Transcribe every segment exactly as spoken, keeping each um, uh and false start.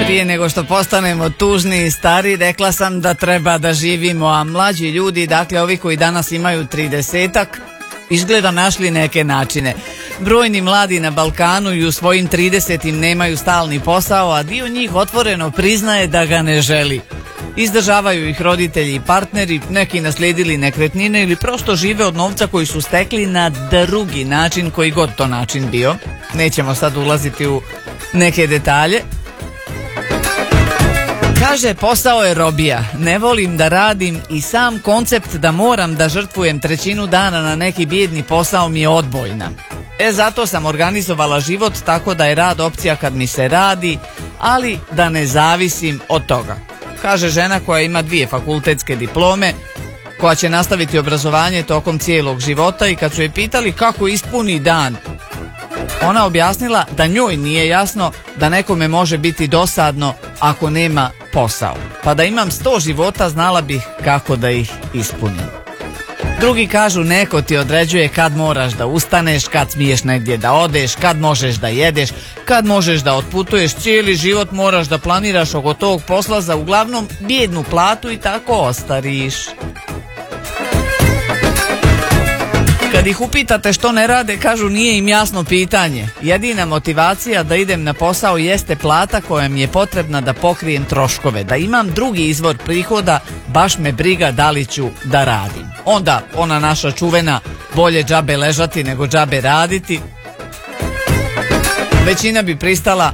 Prije nego što postanemo tužni i stari, rekla sam da treba da živimo, a mlađi ljudi, dakle ovi koji danas imaju tridesetak, izgleda našli neke načine. Brojni mladi na Balkanu i u svojim tridesetim nemaju stalni posao, a dio njih otvoreno priznaje da ga ne želi. Izdržavaju ih roditelji i partneri, neki naslijedili nekretnine ili prosto žive od novca koji su stekli na drugi način, koji god to način bio. Nećemo sad ulaziti u neke detalje. Kaže, posao je robija, ne volim da radim i sam koncept da moram da žrtvujem trećinu dana na neki bijedni posao mi je odbojna. E, zato sam organizovala život tako da je rad opcija kad mi se radi, ali da ne zavisim od toga. Kaže žena koja ima dvije fakultetske diplome, koja će nastaviti obrazovanje tokom cijelog života, i kad su je pitali kako ispuni dan, ona objasnila da njoj nije jasno da nekome može biti dosadno ako nema posao. Pa da imam sto života znala bih kako da ih ispunim. Drugi kažu, neko ti određuje kad moraš da ustaneš, kad smiješ negdje da odeš, kad možeš da jedeš, kad možeš da otputuješ, cijeli život moraš da planiraš oko tog posla za uglavnom bijednu platu i tako ostariš. Kad ih upitate što ne rade, kažu nije im jasno pitanje. Jedina motivacija da idem na posao jeste plata koja mi je potrebna da pokrijem troškove, da imam drugi izvor prihoda, baš me briga da li ću da radim. Onda ona naša čuvena, bolje džabe ležati nego džabe raditi. Većina bi pristala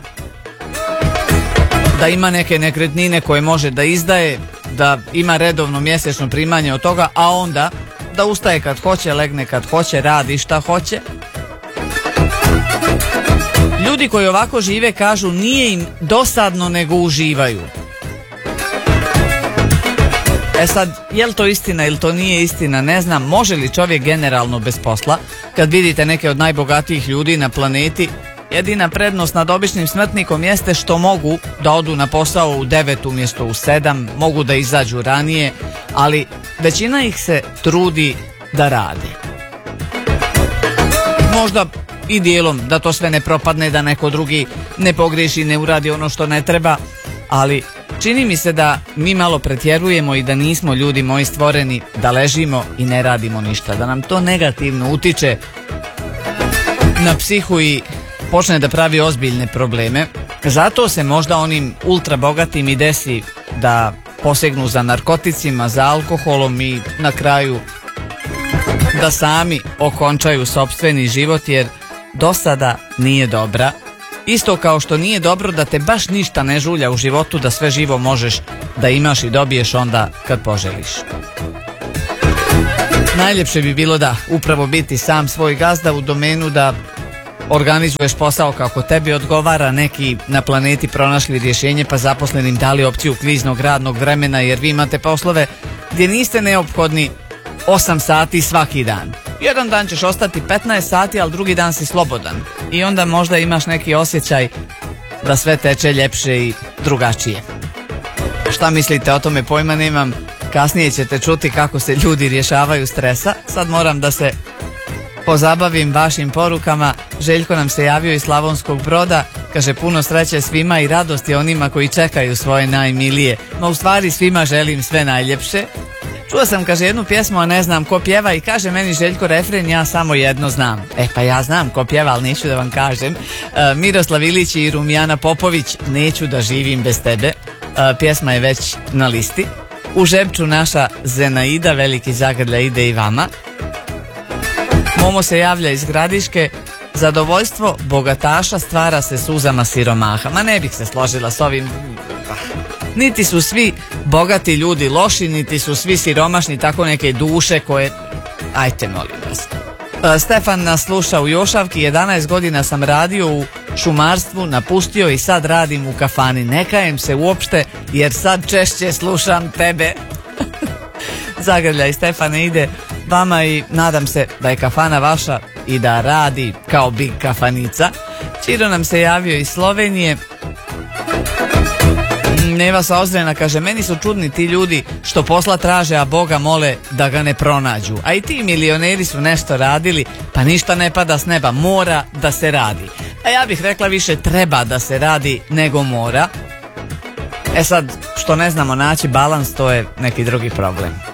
da ima neke nekretnine koje može da izdaje, da ima redovno mjesečno primanje od toga, a onda da ustaje kad hoće, legne kad hoće, radi šta hoće. Ljudi koji ovako žive kažu nije im dosadno nego uživaju. E sad, je li to istina ili to nije istina, ne znam. Može li čovjek generalno bez posla? Kad vidite neke od najbogatijih ljudi na planeti, jedina prednost nad običnim smrtnikom jeste što mogu da odu na posao u devet umjesto u sedam, mogu da izađu ranije, ali većina ih se trudi da radi. Možda i dijelom da to sve ne propadne, da neko drugi ne pogriješi, ne uradi ono što ne treba, ali čini mi se da mi malo pretjerujemo i da nismo, ljudi moji, stvoreni da ležimo i ne radimo ništa, da nam to negativno utiče na psihu i počne da pravi ozbiljne probleme. Zato se možda onim ultra bogatim i desi da posegnu za narkoticima, za alkoholom i na kraju da sami okončaju sopstveni život, jer dosada nije dobra. Isto kao što nije dobro da te baš ništa ne žulja u životu, da sve živo možeš da imaš i dobiješ onda kad poželiš. Najljepše bi bilo da upravo biti sam svoj gazda u domenu, da organizuješ posao kako tebi odgovara. Neki na planeti pronašli rješenje pa zaposlenim dali opciju kliznog radnog vremena, jer vi imate poslove gdje niste neophodni osam sati svaki dan. Jedan dan ćeš ostati petnaest sati, ali drugi dan si slobodan. I onda možda imaš neki osjećaj da sve teče ljepše i drugačije. Šta mislite o tome, pojma nemam. Kasnije ćete čuti kako se ljudi rješavaju stresa. Sad moram da se pozabavim vašim porukama. Željko nam se javio iz Slavonskog Broda, kaže puno sreće svima i radosti onima koji čekaju svoje najmilije. No u stvari svima želim sve najljepše. Čuo sam, kaže, jednu pjesmu, a ne znam ko pjeva, i kaže meni Željko refren, ja samo jedno znam. E pa ja znam ko pjeva, ali neću da vam kažem. E, Miroslav Ilić i Rumijana Popović, Neću da živim bez tebe. E, pjesma je već na listi. U Žepču naša Zenaida, veliki zagrlja ide i vama. Momo se javlja iz Gradiške, zadovoljstvo bogataša stvara se suzama siromaha. Ma ne bih se složila s ovim. Niti su svi bogati ljudi loši, niti su svi siromašni tako neke duše koje... Ajte, molim vas. Stefan nas sluša u Jošavki, jedanaest godina sam radio u šumarstvu, napustio i sad radim u kafani. Ne kajem se uopšte jer sad češće slušam tebe. Zagrljaj, Stefane, ide vama i nadam se da je kafana vaša i da radi kao big kafanica. Čiro nam se javio iz Slovenije. Neva sa Ozrena kaže, meni su čudni ti ljudi što posla traže, a Boga mole da ga ne pronađu. A i ti milioneri su nešto radili, pa ništa ne pada s neba, mora da se radi. A ja bih rekla više treba da se radi nego mora. E sad, što ne znamo naći balans, to je neki drugi problem.